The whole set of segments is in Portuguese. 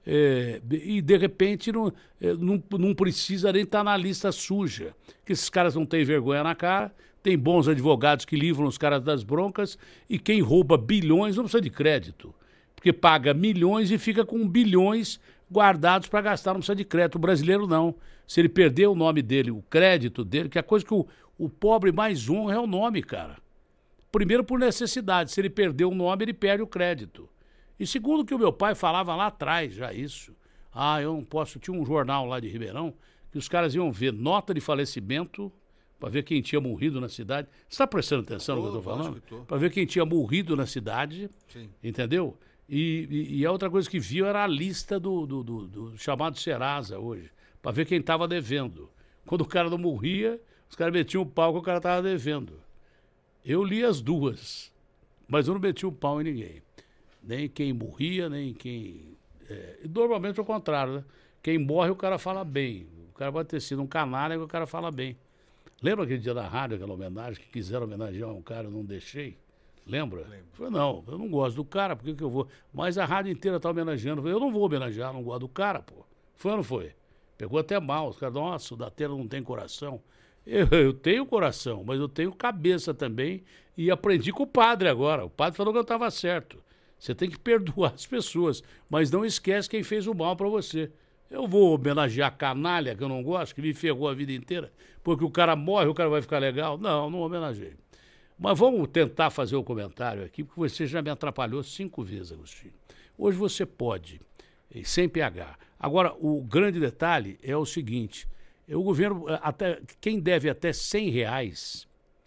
e de repente não precisa nem estar na lista suja, que esses caras não têm vergonha na cara, tem bons advogados que livram os caras das broncas, e quem rouba bilhões não precisa de crédito, porque paga milhões e fica com bilhões guardados para gastar, não precisa de crédito. O brasileiro não. Se ele perder o nome dele, o crédito dele, que é a coisa que o pobre mais honra é o nome, cara. Primeiro por necessidade, se ele perder o nome, ele perde o crédito. E segundo que o meu pai falava lá atrás, já isso. Eu não posso... Tinha um jornal lá de Ribeirão que os caras iam ver nota de falecimento para ver quem tinha morrido na cidade. Você está prestando atenção no que eu estou falando? Para ver quem tinha morrido na cidade, sim. Entendeu? E a outra coisa que viu era a lista do chamado Serasa hoje, para ver quem estava devendo. Quando o cara não morria, os caras metiam o pau que o cara estava devendo. Eu li as duas, mas eu não meti o pau em ninguém. Nem quem morria, nem quem... Normalmente é o contrário, né? Quem morre, o cara fala bem. O cara pode ter sido um canalha, que o cara fala bem. Lembra aquele dia da rádio, aquela homenagem, que quiseram homenagear um cara, eu não deixei? Lembra? Lembro. Falei, não, eu não gosto do cara, por que eu vou? Mas a rádio inteira está homenageando. Falei, eu não vou homenagear, não gosto do cara, pô. Foi ou não foi? Pegou até mal. Os caras, nossa, o Datena não tem coração. Eu tenho coração, mas eu tenho cabeça também, e aprendi com o padre agora. O padre falou que eu estava certo. Você tem que perdoar as pessoas, mas não esquece quem fez o mal para você. Eu vou homenagear a canalha, que eu não gosto, que me ferrou a vida inteira, porque o cara morre, o cara vai ficar legal. Não, não homenageei. Mas vamos tentar fazer o comentário aqui, porque você já me atrapalhou 5 vezes, Agostinho. Hoje você pode, sem PH. Agora, o grande detalhe é o seguinte, o governo, quem deve até R$100,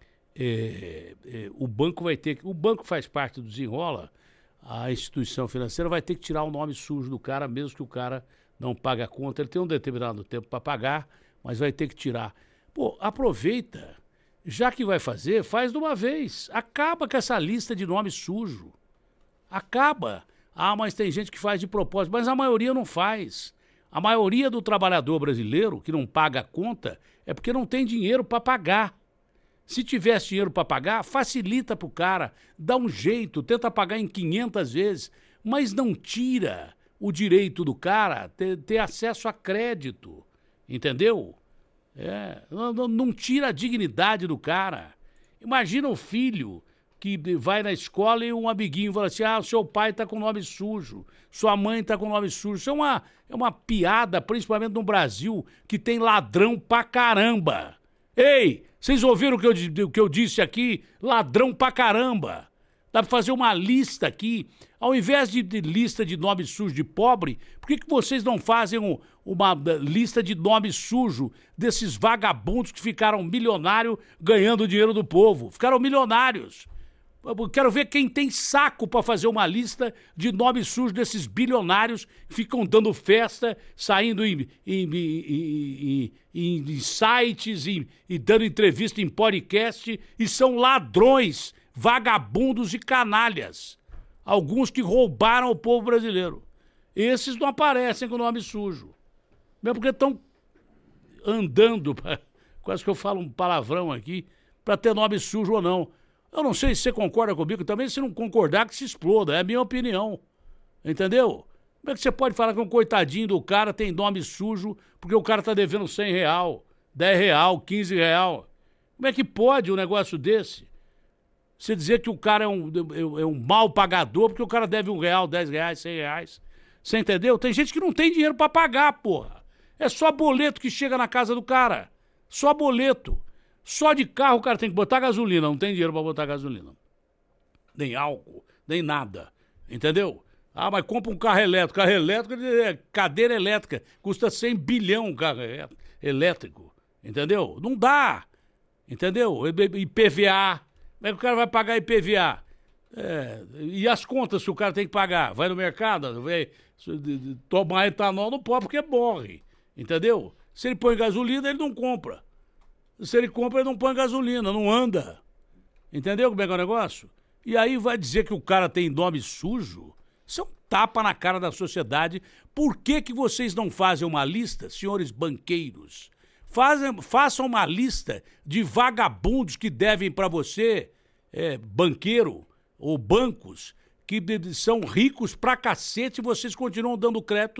o banco vai ter... O banco faz parte do Desenrola, a instituição financeira vai ter que tirar o nome sujo do cara, mesmo que o cara não pague a conta. Ele tem um determinado tempo para pagar, mas vai ter que tirar. Pô, aproveita... Já que vai fazer, faz de uma vez. Acaba com essa lista de nome sujo. Acaba. Mas tem gente que faz de propósito. Mas a maioria não faz. A maioria do trabalhador brasileiro que não paga a conta é porque não tem dinheiro para pagar. Se tivesse dinheiro para pagar, facilita para o cara. Dá um jeito, tenta pagar em 500 vezes. Mas não tira o direito do cara ter acesso a crédito. Entendeu? Não tira a dignidade do cara. Imagina o filho que vai na escola e um amiguinho fala assim, seu pai está com nome sujo, sua mãe está com nome sujo. Isso é uma piada, principalmente no Brasil, que tem ladrão pra caramba. Ei, vocês ouviram o que eu disse aqui? Ladrão pra caramba. Dá para fazer uma lista aqui. Ao invés de lista de nome sujo de pobre, por que vocês não fazem uma lista de nome sujo desses vagabundos que ficaram milionários ganhando o dinheiro do povo? Ficaram milionários. Eu quero ver quem tem saco para fazer uma lista de nome sujo desses bilionários que ficam dando festa, saindo em sites e dando entrevista em podcast, e são ladrões, vagabundos e canalhas. Alguns que roubaram o povo brasileiro. Esses não aparecem com nome sujo. Mesmo porque estão andando, quase que eu falo um palavrão aqui, para ter nome sujo ou não. Eu não sei se você concorda comigo, também se não concordar que se exploda, é a minha opinião. Entendeu? Como é que você pode falar que um coitadinho do cara tem nome sujo porque o cara está devendo R$100, R$10, R$15? Como é que pode um negócio desse? Você dizer que o cara é um mal pagador porque o cara deve R$1, R$10, R$100. Você entendeu? Tem gente que não tem dinheiro para pagar, porra. É só boleto que chega na casa do cara. Só boleto. Só de carro o cara tem que botar gasolina. Não tem dinheiro para botar gasolina. Nem álcool, nem nada. Entendeu? Mas compra um carro elétrico. Carro elétrico é cadeira elétrica. Custa 100 bilhão um carro elétrico. Entendeu? Não dá. Entendeu? IPVA. Como é que o cara vai pagar IPVA? E as contas que o cara tem que pagar? Vai no mercado, tomar etanol não pode porque morre. Entendeu? Se ele põe gasolina, ele não compra. Se ele compra, ele não põe gasolina, não anda. Entendeu como é que é o negócio? E aí vai dizer que o cara tem nome sujo? Isso é um tapa na cara da sociedade. Por que vocês não fazem uma lista, senhores banqueiros? Façam uma lista de vagabundos que devem para você, banqueiro ou bancos, que são ricos pra cacete e vocês continuam dando crédito